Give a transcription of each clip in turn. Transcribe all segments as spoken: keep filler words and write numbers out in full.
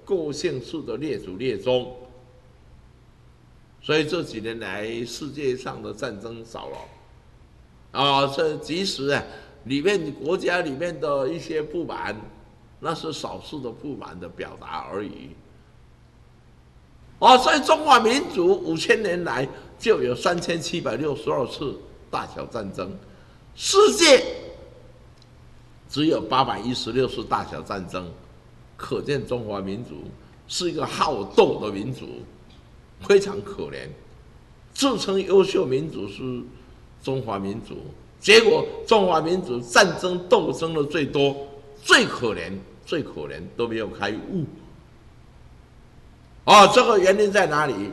构姓氏的列祖列宗。所以这几年来，世界上的战争少了，啊，这即使啊里面国家里面的一些不满，那是少数的不满的表达而已。哦，所以中华民族五千年来就有三千七百六十二次大小战争，世界只有八百一十六次大小战争，可见中华民族是一个好斗的民族。非常可怜，自称优秀民族是中华民族，结果中华民族战争斗争的最多，最可怜，最可怜都没有开悟。哦，这个原因在哪里？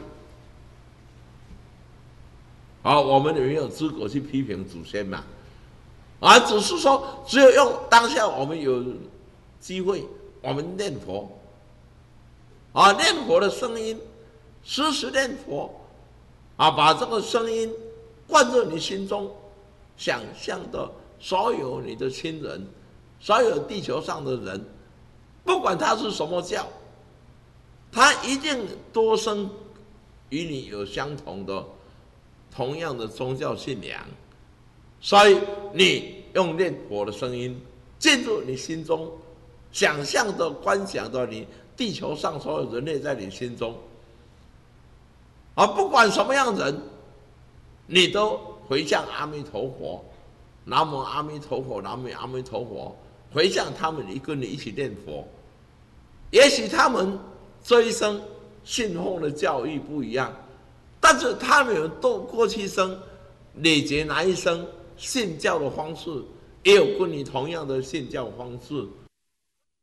啊、哦，我们也没有资格去批评祖先嘛，啊，只是说只有用当下我们有机会，我们念佛，啊，念佛的声音。时时念佛，啊，把这个声音灌入你心中，想象的所有你的亲人，所有地球上的人，不管他是什么教，他一定多生与你有相同的、同样的宗教信仰，所以你用念佛的声音进入你心中，想象的、观想的你地球上所有人类在你心中。啊，不管什么样人，你都回向阿弥陀佛，南无阿弥陀佛，南无阿弥陀佛，回向他们，跟你一起念佛。也许他们这一生信奉的教义不一样，但是他们有都过去生累劫哪一生信教的方式，也有跟你同样的信教方式。